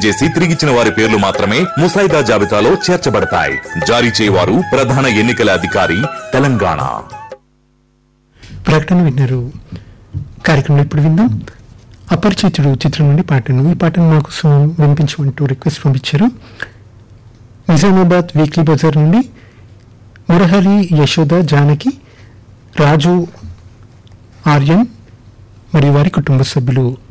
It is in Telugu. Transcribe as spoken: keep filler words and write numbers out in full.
చేసి తిరిగిచ్చిన వారి పేర్లు మాత్రమే ముసాయిదా జాబితాలో చేర్చబడతాయి. జారీ చేయవారు ప్రధాన ఎన్నికల అధికారి, తెలంగాణ. ప్రకటన విన్నారు. కార్యక్రమంలో ఇప్పుడు విందాం అపరిచితుడు చిత్రం నుండి పాటను. ఈ పాటను మాకు వినిపించమంటూ రిక్వెస్ట్ పంపించారు నిజామాబాద్ వీక్లీ బజార్ నుండి మురహరి, యశోద, జానకి, రాజు, ఆర్యన్ మరియు వారి కుటుంబ సభ్యులు.